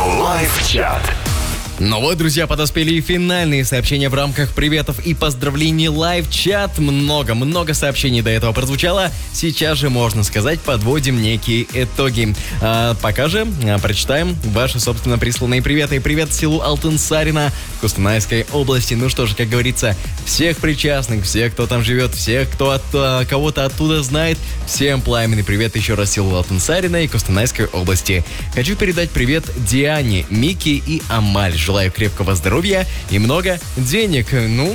Лайв-чат. Ну вот, друзья, подоспели и финальные сообщения в рамках приветов и поздравлений лайв-чат. Много сообщений до этого прозвучало. Сейчас же, можно сказать, подводим некие итоги. Пока же прочитаем ваши, собственно, присланные приветы. И привет селу Алтынсарина Костанайской области. Ну что же, как говорится, всех причастных, всех, кто там живет, всех, кто кого-то оттуда знает, всем пламенный привет еще раз селу Алтынсарина и Костанайской области. Хочу передать привет Диане, Мике и Амаль. Желаю крепкого здоровья и много денег. Ну,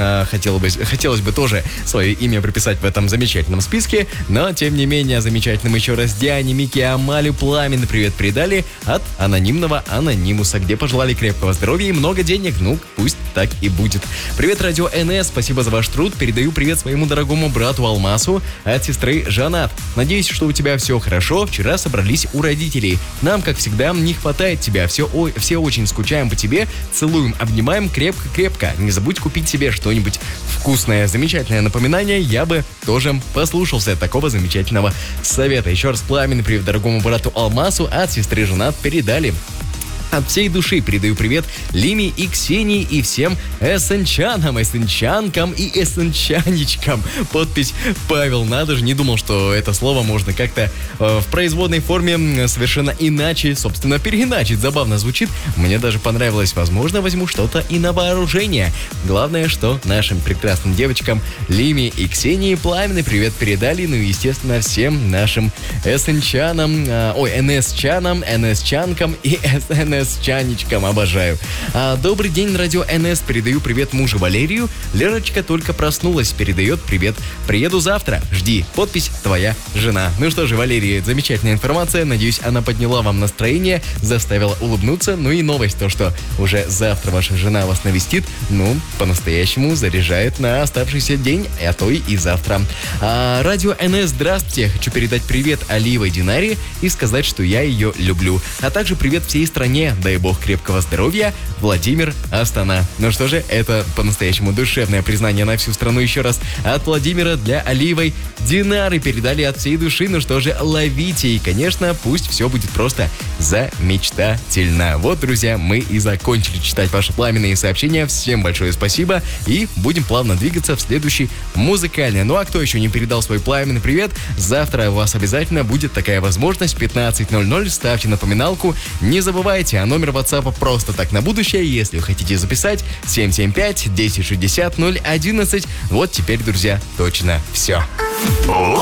хотелось бы тоже свое имя приписать в этом замечательном списке, но, тем не менее, замечательным еще раз Диане, Мике и Амалю пламенный привет передали от анонимного анонимуса, где пожелали крепкого здоровья и много денег. Ну, пусть так и будет. Привет, Радио НС, спасибо за ваш труд. Передаю привет своему дорогому брату Алмасу от сестры Жанат. Надеюсь, что у тебя все хорошо. Вчера собрались у родителей. Нам, как всегда, не хватает тебя. Все очень скучаем по тебе. Целуем, обнимаем крепко-крепко. Не забудь купить себе что-нибудь вкусное. Замечательное напоминание. Я бы тоже послушался такого замечательного совета. Еще раз пламенный привет дорогому брату Алмасу от сестры Жанат передали. От всей души передаю привет Лиме и Ксении и всем эссенчанам, эссенчанкам и эссенчаничкам. Подпись Павел. Надо же, не думал, что это слово можно как-то в производной форме совершенно иначе, собственно, переиначить. Забавно звучит. Мне даже понравилось. Возможно, возьму что-то и на вооружение. Главное, что нашим прекрасным девочкам Лиме и Ксении пламенный привет передали. Ну и, естественно, всем нашим эссенчанам, НС-чанам, НС-чанкам и НС-чаничкам. Обожаю. Добрый день, Радио НС. Передаю привет мужу Валерию. Лерочка только проснулась. Передает привет. Приеду завтра. Жди. Подпись твоя жена. Ну что же, Валерия, замечательная информация. Надеюсь, она подняла вам настроение, заставила улыбнуться. Ну и новость, то что уже завтра ваша жена вас навестит. Ну, по-настоящему заряжает на оставшийся день, а то и завтра. Радио НС, здравствуйте. Хочу передать привет Алиевой Динаре и сказать, что я ее люблю. А также привет всей стране. Дай бог крепкого здоровья. Владимир, Астана. Ну что же, это по-настоящему душевное признание на всю страну. Еще раз от Владимира для Алиевой Динары передали от всей души. Ну что же, ловите. И, конечно, пусть все будет просто замечтательно. Вот, друзья, мы и закончили читать ваши пламенные сообщения. Всем большое спасибо. И будем плавно двигаться в следующий музыкальный. Ну а кто еще не передал свой пламенный привет, завтра у вас обязательно будет такая возможность. 15:00. Ставьте напоминалку. Не забывайте, а номер WhatsApp просто так на будущее, если вы хотите записать, 775-1060-011. Вот теперь, друзья, точно все.